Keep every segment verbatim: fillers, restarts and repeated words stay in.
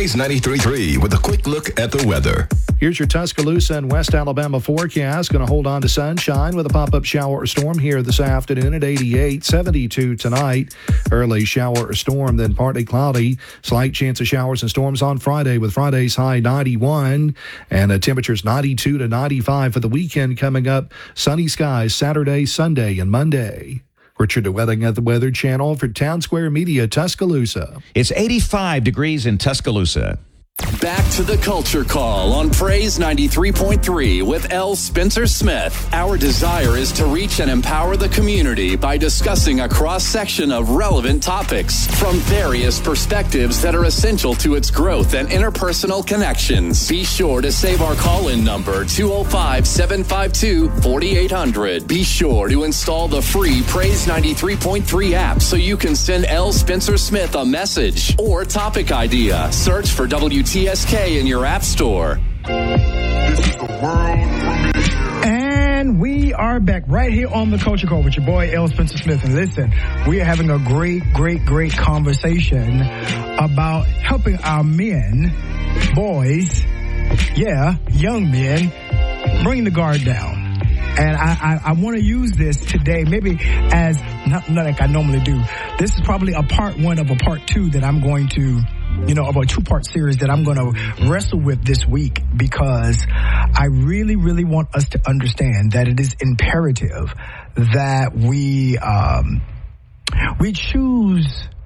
Praise ninety-three point three with a quick look at the weather. Here's your Tuscaloosa and West Alabama forecast. Going to hold on to sunshine with a pop-up shower or storm here this afternoon at eighty-eight, seventy-two tonight. Early shower or storm, then partly cloudy. Slight chance of showers and storms on Friday with Friday's high ninety-one. And the temperatures ninety-two to ninety-five for the weekend coming up. Sunny skies Saturday, Sunday, and Monday. Richard DeWetting at the Weather Channel for Town Square Media, Tuscaloosa. It's eighty-five degrees in Tuscaloosa. Back to the Culture Call on Praise ninety-three point three with L. Spencer Smith. Our desire is to reach and empower the community by discussing a cross-section of relevant topics from various perspectives that are essential to its growth and interpersonal connections. Be sure to save our call-in number, two oh five, seven five two, four eight hundred. Be sure to install the free Praise ninety-three point three app so you can send L. Spencer Smith a message or topic idea. Search for W T S K in your app store. This is the world premiere. And we are back right here on the Culture Call with your boy L. Spencer Smith. And listen, we are having a great, great, great conversation about helping our men, boys, yeah, young men, bring the guard down. And I, I, I want to use this today, maybe as, not, not like I normally do. This is probably a part one of a part two that I'm going to, you know, of a two-part series that I'm going to wrestle with this week, because I really, really want us to understand that it is imperative that we, um, we choose,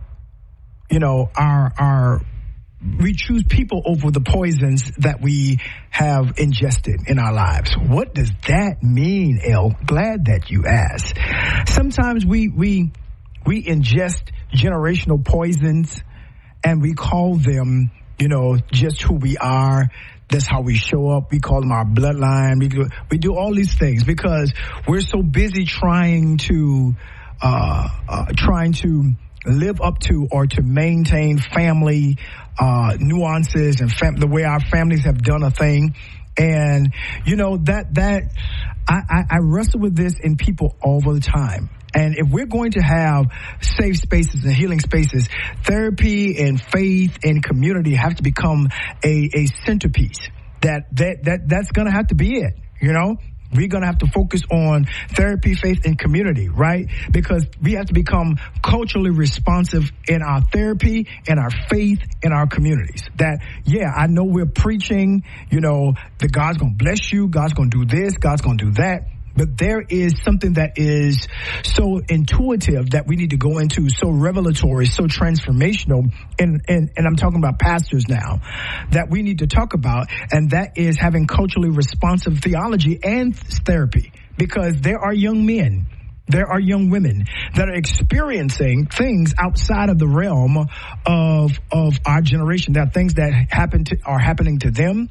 you know, our, our, we choose people over the poisons that we have ingested in our lives. What does that mean, El? Glad that you asked. Sometimes we, we, we ingest generational poisons and we call them, you know, just who we are. That's how we show up. We call them our bloodline. We do, we do all these things because we're so busy trying to, uh, uh, trying to live up to or to maintain family uh nuances and fam- the way our families have done a thing. And you know that that I, I, I wrestle with this in people all the time. And if we're going to have safe spaces and healing spaces, therapy and faith and community have to become a, a centerpiece. That that that that's going to have to be it. You know. We're going to have to focus on therapy, faith, and community, right? Because we have to become culturally responsive in our therapy, in our faith, in our communities. That, yeah, I know we're preaching, you know, that God's going to bless you, God's going to do this, God's going to do that. But there is something that is so intuitive that we need to go into, so revelatory, so transformational, and, and, and I'm talking about pastors now, that we need to talk about, and that is having culturally responsive theology and therapy. Because there are young men, there are young women that are experiencing things outside of the realm of of our generation. There are things that happen to, are happening to them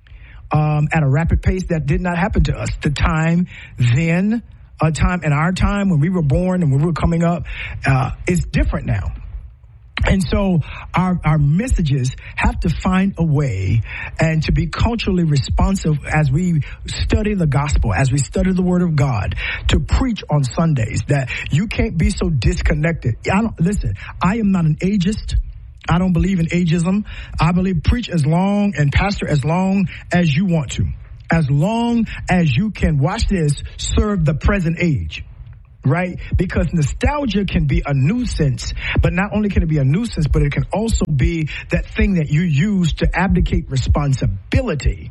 Um, at a rapid pace that did not happen to us. The time then, a time in our time when we were born and when we were coming up, uh, is different now. And so our, our messages have to find a way and to be culturally responsive as we study the gospel, as we study the word of God, to preach on Sundays, that you can't be so disconnected. I don't, listen, I am not an ageist. I don't believe in ageism. I believe preach as long and pastor as long as you want to. As long as you can, watch this, serve the present age, right? Because nostalgia can be a nuisance, but not only can it be a nuisance, but it can also be that thing that you use to abdicate responsibility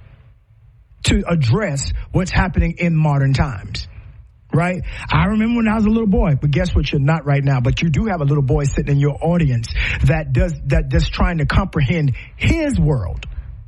to address what's happening in modern times. Right? I remember when I was a little boy, but guess what? You're not right now, but you do have a little boy sitting in your audience that does, that does trying to comprehend his world,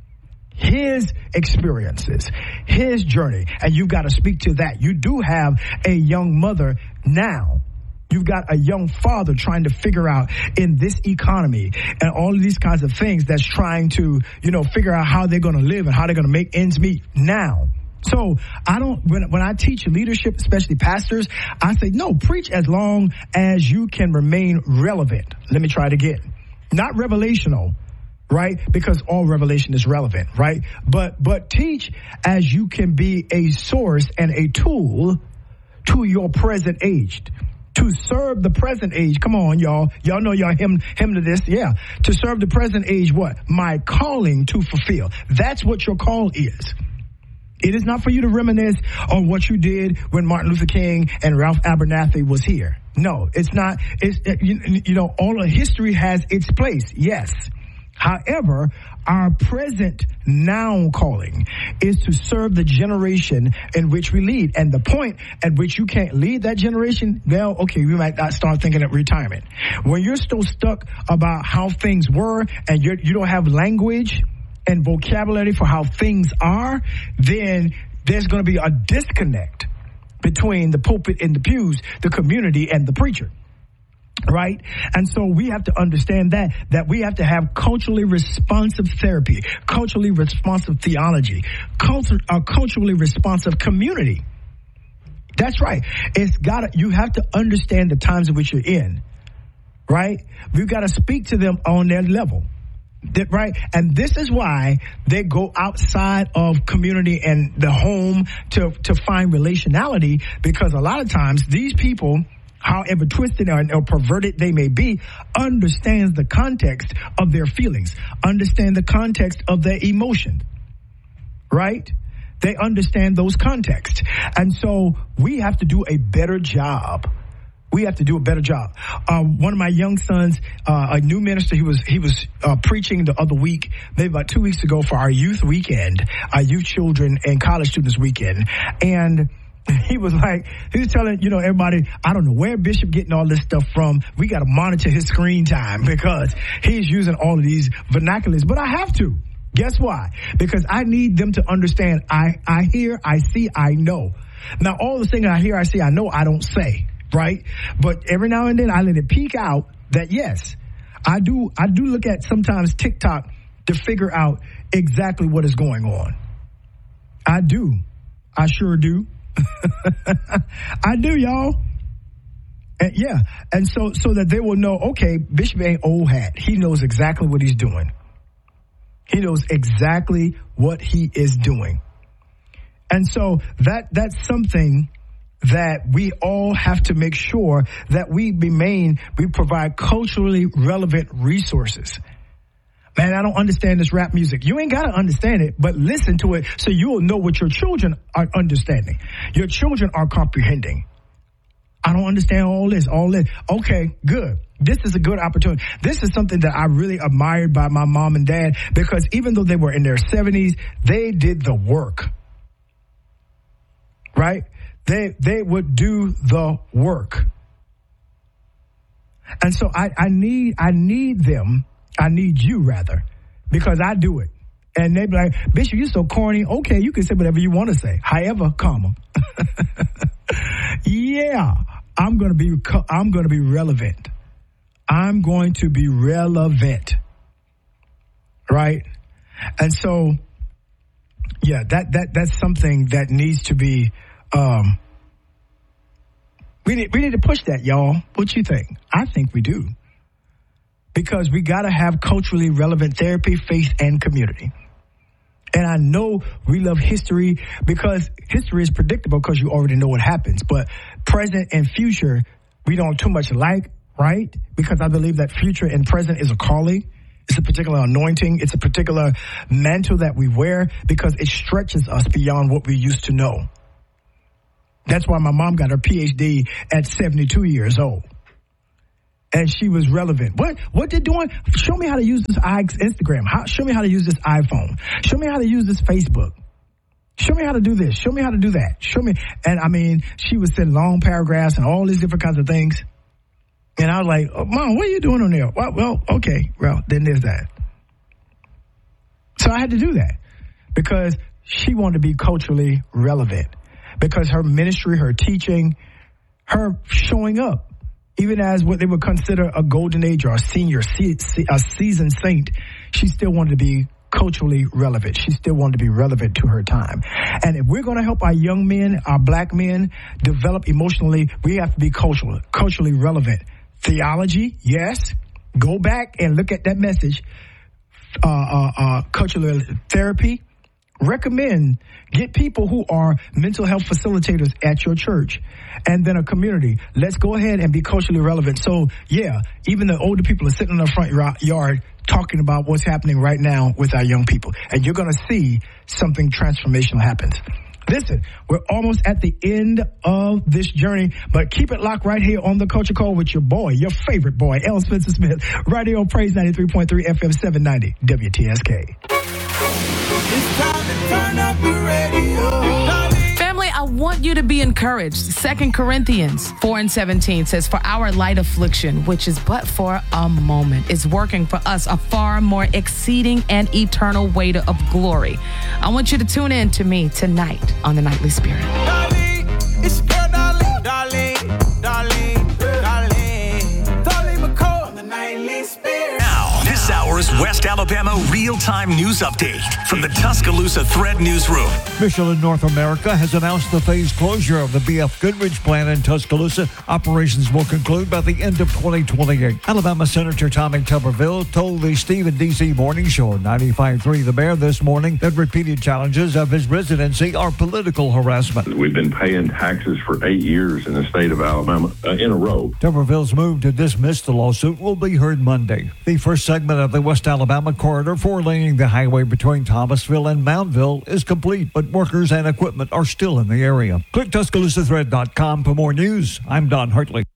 his experiences, his journey. And you've got to speak to that. You do have a young mother now. You've got a young father trying to figure out in this economy and all of these kinds of things that's trying to, you know, figure out how they're going to live and how they're going to make ends meet now. So I don't, when, when I teach leadership, especially pastors, I say, no, preach as long as you can remain relevant. Let me try it again. Not revelational, right? Because all revelation is relevant, right? But, but teach as you can be a source and a tool to your present age. To serve the present age. Come on, y'all. Y'all know y'all hymn, hymn to this. Yeah. To serve the present age, what? My calling to fulfill. That's what your call is. It is not for you to reminisce on what you did when Martin Luther King and Ralph Abernathy was here. No, it's not. It's, it, you, you know, all of history has its place. Yes. However, our present now calling is to serve the generation in which we lead. And the point at which you can't lead that generation, well, okay, we might not start thinking of retirement. When you're still stuck about how things were and you're, you don't have language and vocabulary for how things are, then there's going to be a disconnect between the pulpit and the pews, the community and the preacher. Right? And so we have to understand that, that we have to have culturally responsive therapy, culturally responsive theology, culture, a culturally responsive community. That's right. It's gotta, you have to understand the times in which you're in. Right? We've got to speak to them on their level. That, right? And this is why they go outside of community and the home to, to find relationality, because a lot of times these people, however twisted or, or perverted they may be, understands the context of their feelings, understand the context of their emotion, right? They understand those contexts. And so we have to do a better job. We have to do a better job. Um, one of my young sons, uh, a new minister, he was he was uh, preaching the other week, maybe about two weeks ago for our youth weekend, our youth children and college students weekend. And he was like, he was telling, you know, everybody, I don't know where Bishop getting all this stuff from. We got to monitor his screen time because he's using all of these vernaculars. But I have to. Guess why? Because I need them to understand I, I hear, I see, I know. Now, all the things I hear, I see, I know, I don't say, right? But every now and then I let it peek out that, yes, I do, I do look at sometimes TikTok to figure out exactly what is going on. I do. I sure do. I do, y'all. And yeah. And so, so that they will know, okay, Bishop ain't old hat. He knows exactly what he's doing. He knows exactly what he is doing. And so that, that's something that we all have to make sure that we remain, we provide culturally relevant resources. Man, I don't understand this rap music. You ain't got to understand it, but listen to it so you will know what your children are understanding. Your children are comprehending. I don't understand all this, all this. Okay, good. This is a good opportunity. This is something that I really admired by my mom and dad, because even though they were in their seventies, they did the work. Right? They, they would do the work. And so I, I need, I need them. I need you, rather, because I do it. And they be like, Bishop, you're so corny. Okay, you can say whatever you want to say. However, comma. Yeah, I'm going to be, I'm going to be relevant. I'm going to be relevant. Right? And so, yeah, that, that, that's something that needs to be, um, we need, we need to push that, y'all. What you think? I think we do. Because we got to have culturally relevant therapy, faith, and community. And I know we love history because history is predictable because you already know what happens. But present and future, we don't too much like, right? Because I believe that future and present is a calling. It's a particular anointing. It's a particular mantle that we wear because it stretches us beyond what we used to know. That's why my mom got her P H D at seventy-two years old. And she was relevant. What what they're doing? Show me how to use this Instagram. How, show me how to use this iPhone. Show me how to use this Facebook. Show me how to do this. Show me how to do that. Show me. And I mean, she was sending long paragraphs and all these different kinds of things. And I was like, oh, Mom, what are you doing on there? Well, well, okay. Well, then there's that. So I had to do that because she wanted to be culturally relevant, because her ministry, her teaching, her showing up, even as what they would consider a golden age or a senior, a seasoned saint, she still wanted to be culturally relevant. She still wanted to be relevant to her time. And if we're going to help our young men, our black men, develop emotionally, we have to be cultural, culturally relevant. Theology, yes. Go back and look at that message. Uh, uh, uh, cultural therapy, recommend, get people who are mental health facilitators at your church, and then a community. Let's go ahead and be culturally relevant. So, yeah, even the older people are sitting in the front yard talking about what's happening right now with our young people. And you're going to see something transformational happens. Listen, we're almost at the end of this journey, but keep it locked right here on The Culture Call with your boy, your favorite boy, L. Spencer Smith, right here on Praise ninety-three point three F M seven ninety W T S K. It's time to turn up the radio. Family, I want you to be encouraged. Second Corinthians four and seventeen says, for our light affliction, which is but for a moment, is working for us a far more exceeding and eternal weight of glory. I want you to tune in to me tonight on the Nightly Spirit. Darling, it's your girl, darling, darling, darling, darling, darling McCall on the Nightly Spirit. Now, this hour's West Alabama real-time news update from the Tuscaloosa Thread Newsroom. Michelin North America has announced the phased closure of the B F Goodrich plant in Tuscaloosa. Operations will conclude by the end of twenty twenty-eight. Alabama Senator Tommy Tuberville told the Stephen D C Morning Show ninety-five point three The Bear this morning that repeated challenges of his residency are political harassment. We've been paying taxes for eight years in the state of Alabama uh, in a row. Tuberville's move to dismiss the lawsuit will be heard Monday. The first segment of the West Alabama corridor four-laning the highway between Thomasville and Mountville is complete, but workers and equipment are still in the area. Click Tuscaloosa Thread dot com for more news. I'm Don Hartley.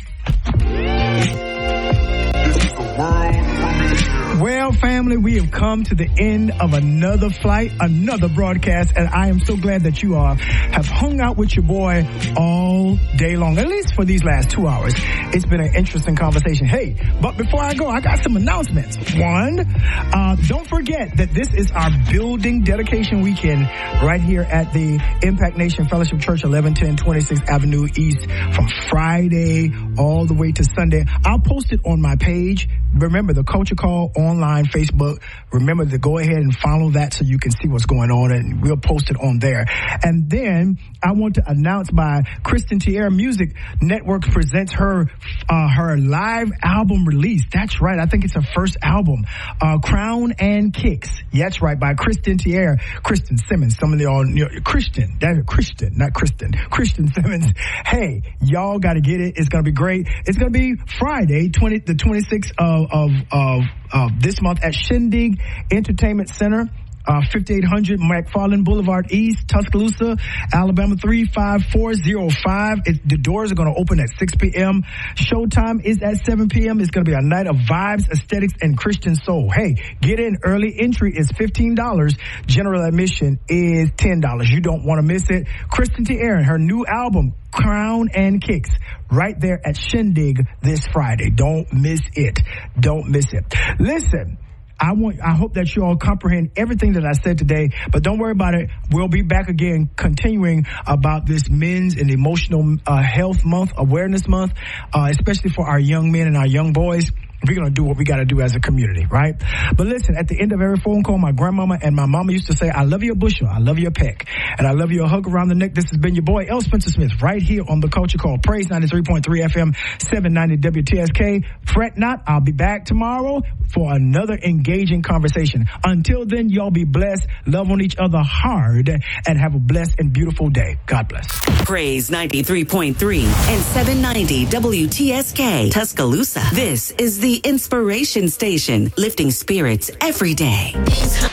Well, family, we have come to the end of another flight, another broadcast, and I am so glad that you all have hung out with your boy all day long, at least for these last two hours. It's been an interesting conversation. Hey, but before I go, I got some announcements. One, uh, don't forget that this is our building dedication weekend right here at the Impact Nation Fellowship Church, eleven ten twenty-sixth Avenue East, from Friday all the way to Sunday. I'll post it on my page. Remember, the Culture Call online Facebook. Remember to go ahead and follow that so you can see what's going on, and we'll post it on there. And then I want to announce by Kristen Tierra Music Network presents her uh, her live album release. That's right. I think it's her first album, uh, Crown and Kicks. Yeah, that's right, by Kristen Tierra, Kristen Simmons. Some of y'all, you know, Christian, that's Christian, not Kristen, Christian Simmons. Hey, y'all got to get it. It's going to be great. It's going to be Friday, twenty the twenty-sixth of of of, of this month at Shindig Entertainment Center. Uh, fifty-eight hundred McFarland Boulevard East, Tuscaloosa, Alabama three five four zero five. It, the doors are going to open at six p.m. Showtime is at seven p.m. It's going to be a night of vibes, aesthetics, and Christian soul. Hey, get in early. Entry is fifteen dollars. General admission is ten dollars. You don't want to miss it. Kristen T. Aaron, her new album, Crown and Kicks, right there at Shindig this Friday. Don't miss it. Don't miss it. Listen. I want, I hope that you all comprehend everything that I said today, but don't worry about it. We'll be back again continuing about this Men's and Emotional uh, Health Month, Awareness Month, uh, especially for our young men and our young boys. We're going to do what we got to do as a community, right? But listen, at the end of every phone call, my grandmama and my mama used to say, I love you a bushel, I love you a peck, and I love you a hug around the neck. This has been your boy, L. Spencer Smith, right here on The Culture Call, Praise ninety-three point three F M, seven ninety W T S K. Fret not, I'll be back tomorrow for another engaging conversation. Until then, y'all be blessed, love on each other hard, and have a blessed and beautiful day. God bless. Praise ninety-three point three and seven ninety W T S K, Tuscaloosa. This is the Inspiration Station, lifting spirits every day.